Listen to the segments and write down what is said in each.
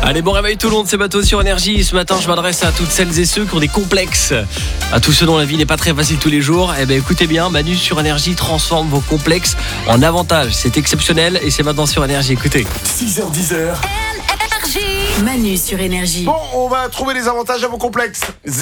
Allez, bon réveil tout le monde, c'est Bateau sur Énergie. Ce matin, je m'adresse à toutes celles et ceux qui ont des complexes, à tous ceux dont la vie n'est pas très facile tous les jours. Eh bien, écoutez bien, Manu sur Énergie transforme vos complexes en avantages. C'est exceptionnel et c'est maintenant sur Énergie. Écoutez. 6h10. Manu sur Énergie. Bon, on va trouver les avantages à vos complexes.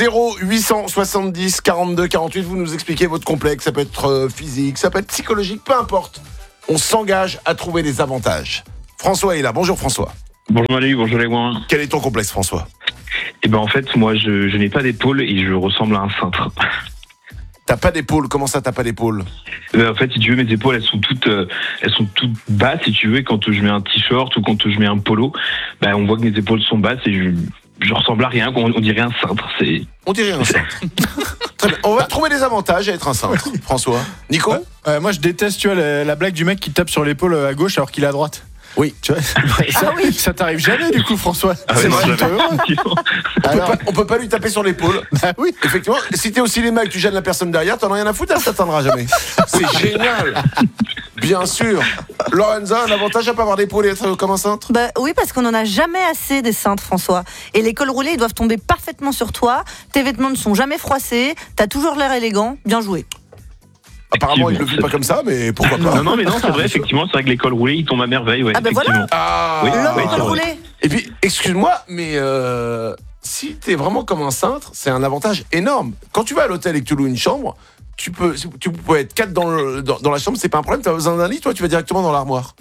0870 42 48, vous nous expliquez votre complexe. Ça peut être physique, ça peut être psychologique, peu importe. On s'engage à trouver les avantages. François est là. Bonjour François. Bonjour Manu, bonjour les Gouins. Quel est ton complexe François ? Eh ben en fait, moi je n'ai pas d'épaule et je ressemble à un cintre. T'as pas d'épaule, comment ça t'as pas d'épaule ? En fait, si tu veux, mes épaules elles sont toutes basses, si tu veux, et quand je mets un t-shirt ou quand je mets un polo, on voit que mes épaules sont basses et je ressemble à rien, on dirait un cintre. On dirait un cintre. Très bien. On va trouver les avantages à être un cintre. François. Nico ? Moi je déteste, tu vois, la blague du mec qui tape sur l'épaule à gauche alors qu'il est à droite. Oui. Tu vois, ça t'arrive jamais du coup François. C'est vrai. Alors, On peut pas lui taper sur l'épaule. bah oui. Effectivement, si t'es au cinéma et que tu gênes la personne derrière, t'en as rien à foutre, elle t'atteindra jamais. C'est génial. Bien sûr. Lorenza, un avantage à pas avoir d'épaule et être comme un cintre ? Bah oui, parce qu'on en a jamais assez des cintres, François. Et les cols roulés, ils doivent tomber parfaitement sur toi. Tes vêtements ne sont jamais froissés. T'as toujours l'air élégant. Bien joué. Apparemment, il ne le vit pas comme ça, mais pourquoi pas ? Non, c'est vrai, effectivement, c'est vrai que les cols roulés, ils tombent à merveille, ouais. Ah ben voilà. Ah, Oui, L'homme oui, au c'est col vrai. roulé. Et puis, excuse-moi, mais si t'es vraiment comme un cintre, c'est un avantage énorme. Quand tu vas à l'hôtel et que tu loues une chambre, tu peux être 4 dans la chambre, c'est pas un problème. T'as besoin d'un lit, toi, tu vas directement dans l'armoire.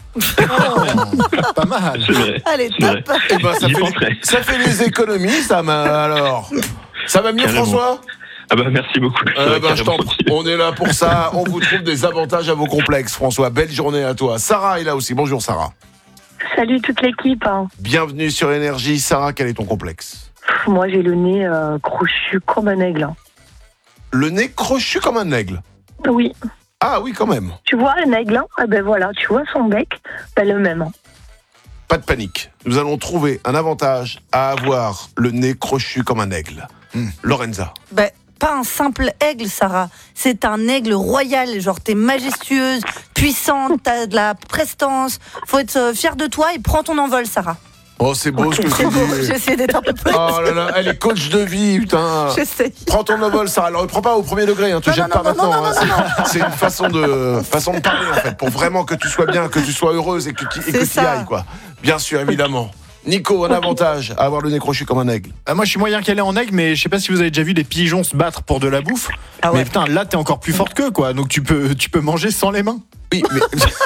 Pas mal. C'est vrai. Allez, C'est vrai. top. Et ben, J'y penserai. ça fait des économies, ça m'a alors. Ça va mieux, Carrément. François ? Ah bah merci beaucoup. Je t'en prie. On est là pour ça. On vous trouve des avantages à vos complexes, François. Belle journée à toi. Sarah est là aussi. Bonjour, Sarah. Salut toute l'équipe. Bienvenue sur Énergie. Sarah, quel est ton complexe ? Moi j'ai le nez crochu comme un aigle. Le nez crochu comme un aigle. Oui, Ah oui, quand même. tu vois un aigle, voilà, tu vois son bec, le même. Pas de panique. Nous allons trouver un avantage à avoir le nez crochu comme un aigle. Lorenza. Bah, pas un simple aigle, Sarah. C'est un aigle royal. Genre, t'es majestueuse, puissante, t'as de la prestance. Faut être fière de toi et prends ton envol, Sarah. Oh, c'est beau ce que C'est tu beau. dis. J'essaie d'être un peu plus. Oh là là, elle est coach de vie, putain. J'essaie. Prends ton envol, Sarah. Alors, ne prends pas au premier degré, hein. Te Non, jette non, pas non, maintenant. non, hein. C'est une façon de parler, en fait, pour vraiment que tu sois bien, que tu sois heureuse et que tu y ça. ailles, quoi. Bien sûr, évidemment. Nico, un avantage à avoir le nez crochu comme un aigle. Moi je suis moyen calé en aigle, mais je sais pas si vous avez déjà vu des pigeons se battre pour de la bouffe. Ah ouais. Mais putain, là t'es encore plus forte qu'eux quoi. Donc tu peux manger sans les mains. Oui, mais...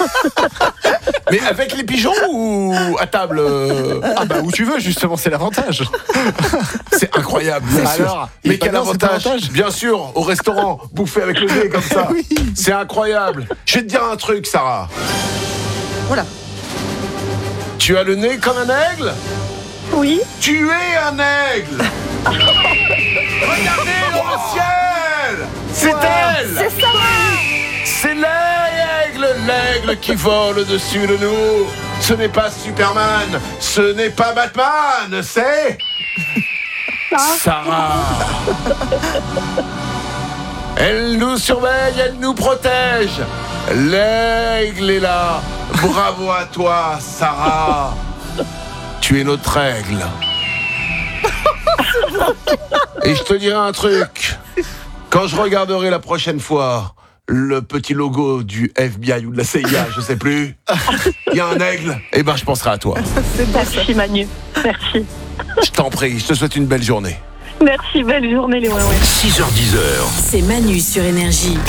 mais avec les pigeons ou à table Ah bah où tu veux justement, c'est l'avantage. C'est incroyable, bien sûr. Alors, Mais il est pas quel bien, cet avantage, avantage bien sûr, au restaurant, bouffer avec le nez comme ça. Oui. C'est incroyable. Je vais te dire un truc, Sarah. Voilà. Tu as le nez comme un aigle ? Oui, Tu es un aigle. Regardez dans le ciel. C'est elle. C'est Sarah. C'est l'aigle qui vole au-dessus de nous. Ce n'est pas Superman, ce n'est pas Batman, c'est Sarah. Elle nous surveille, elle nous protège. L'aigle est là. Bravo à toi, Sarah. Tu es notre aigle. Et je te dirai un truc. Quand je regarderai la prochaine fois le petit logo du FBI ou de la CIA, je sais plus, il y a un aigle, et je penserai à toi. merci Manu. Merci. Je t'en prie, je te souhaite une belle journée. Merci, belle journée les Ouin-Ouin. 6h10. C'est Manu sur Énergie.